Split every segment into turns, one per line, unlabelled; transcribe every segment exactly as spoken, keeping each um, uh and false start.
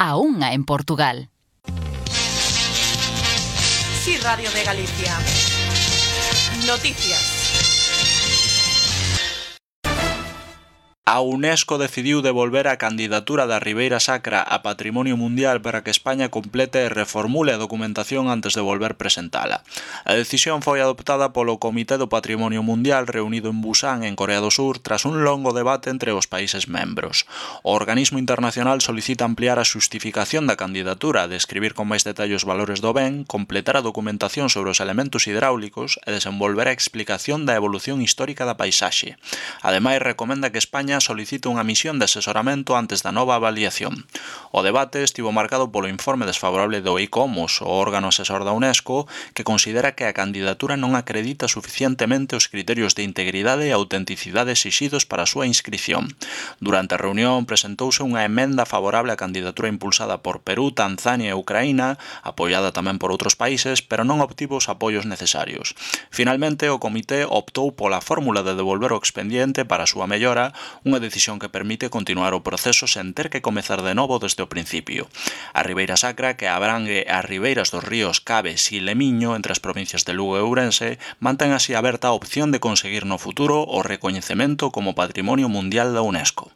a unha en Portugal.
Sí, Radio de Galicia. Noticias.
A UNESCO decidiu devolver a candidatura da Ribeira Sacra a Patrimonio Mundial para que España complete e reformule a documentación antes de volver presentala. A decisión foi adoptada polo Comité do Patrimonio Mundial reunido en Busan, en Corea do Sur, tras un longo debate entre os países membros. O organismo internacional solicita ampliar a xustificación da candidatura, describir con máis detalle os valores do ben, completar a documentación sobre os elementos hidráulicos e desenvolver a explicación da evolución histórica da paisaxe. Ademais, recomenda que España solicita unha misión de asesoramento antes da nova avaliación. O debate estivo marcado polo informe desfavorable do ICOMOS, o órgano asesor da UNESCO, que considera que a candidatura non acredita suficientemente os criterios de integridade e autenticidade exixidos para a súa inscrición. Durante a reunión presentouse unha emenda favorable á candidatura impulsada por Perú, Tanzania e Ucraína, apoiada tamén por outros países, pero non obtivo os apoios necesarios. Finalmente, o comité optou pola fórmula de devolver o expediente para a súa mellora, unha decisión que permite continuar o proceso sen ter que comezar de novo desde o principio. A Ribeira Sacra, que abrangue as ribeiras dos ríos Caves e Lemiño entre as provincias de Lugo e Ourense, mantén así aberta a opción de conseguir no futuro o recoñecemento como Patrimonio Mundial da UNESCO.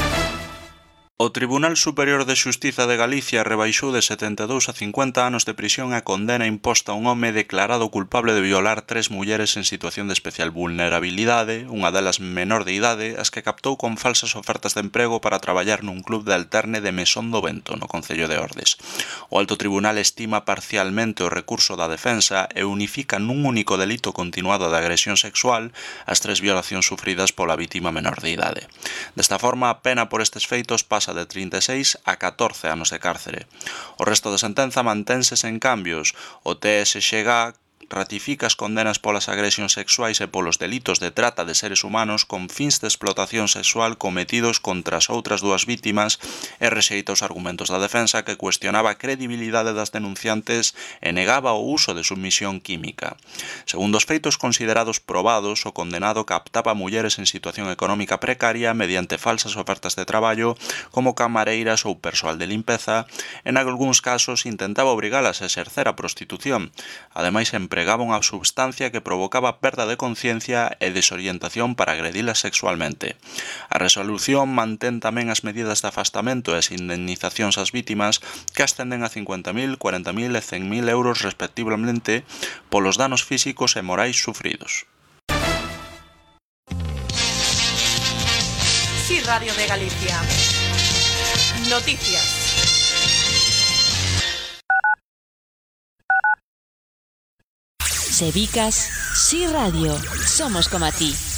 O Tribunal Superior de Xustiza de Galicia rebaixou de setenta e dous a cincuenta anos de prisión a condena imposta a un home declarado culpable de violar tres mulleres en situación de especial vulnerabilidade, unha delas menor de idade, as que captou con falsas ofertas de emprego para traballar nun club de alterne de Mesón do Vento, no Concello de Ordes. O Alto Tribunal estima parcialmente o recurso da defensa e unifica nun único delito continuado de agresión sexual as tres violacións sufridas pola vítima menor de idade. Desta forma, a pena por estes feitos pasa de trinta e seis a catorce anos de cárcere. O resto da sentenza mantense sen cambios. O T S X G ratifica as condenas polas agresións sexuais e polos delitos de trata de seres humanos con fins de explotación sexual cometidos contra as outras dúas vítimas e rexeita os argumentos da defensa que cuestionaba a credibilidade das denunciantes e negaba o uso de submisión química. Segundo os feitos considerados probados, o condenado captaba mulleres en situación económica precaria mediante falsas ofertas de traballo como camareiras ou persoal de limpeza, en algúns casos intentaba obrigalas a exercer a prostitución. Ademais, empregaba unha substancia que provocaba perda de conciencia e desorientación para agredilas sexualmente. A resolución mantén tamén as medidas de afastamento e as indemnizacións ás vítimas que ascenden a cincuenta mil, cuarenta mil e cen mil euros respectivamente polos danos físicos e morais sufridos.
Sí, Radio de Galicia. Noticias.
Sebicas, Sí Radio, somos como a ti.